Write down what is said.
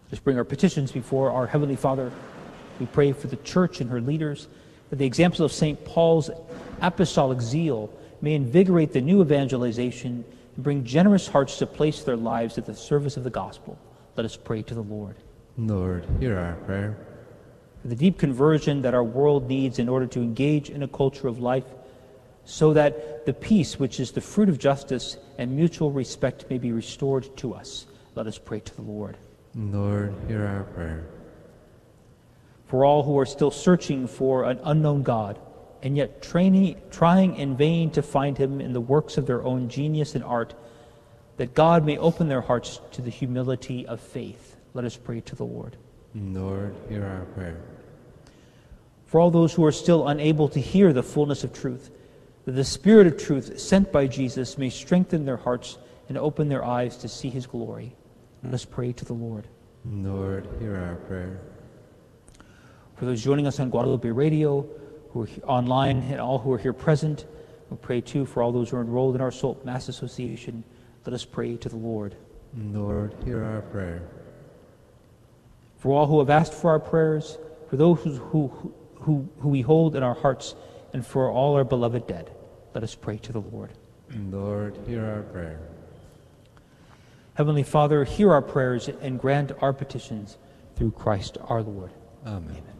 Let's bring our petitions before our Heavenly Father. We pray for the church and her leaders, that the examples of St. Paul's apostolic zeal may invigorate the new evangelization and bring generous hearts to place their lives at the service of the gospel. Let us pray to the Lord. Lord, hear our prayer. For the deep conversion that our world needs in order to engage in a culture of life, so that the peace which is the fruit of justice and mutual respect may be restored to us. Let us pray to the Lord. Lord, hear our prayer. For all who are still searching for an unknown God, and yet trying in vain to find him in the works of their own genius and art, that God may open their hearts to the humility of faith. Let us pray to the Lord. Lord, hear our prayer. For all those who are still unable to hear the fullness of truth, that the Spirit of truth sent by Jesus may strengthen their hearts and open their eyes to see his glory. Let us pray to the Lord. Lord, hear our prayer. For those joining us on Guadalupe Radio, who are online, and all who are here present, we pray too for all those who are enrolled in our SALT Mass Association. Let us pray to the Lord. Lord, hear our prayer. For all who have asked for our prayers, for those who we hold in our hearts, and for all our beloved dead, let us pray to the Lord. Lord, hear our prayer. Heavenly Father, hear our prayers and grant our petitions through Christ our Lord. Amen.